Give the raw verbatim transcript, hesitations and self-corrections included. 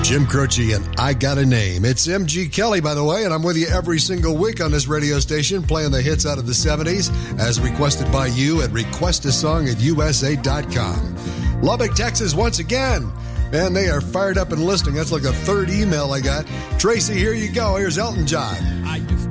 Jim Croce and I Got a Name. It's M G Kelly, by the way, and I'm with you every single week on this radio station playing the hits out of the seventies as requested by you at request a song at U S A dot com. Lubbock, Texas, once again. Man, they are fired up and listening. That's like the third email I got. Tracy, here you go. Here's Elton John. I used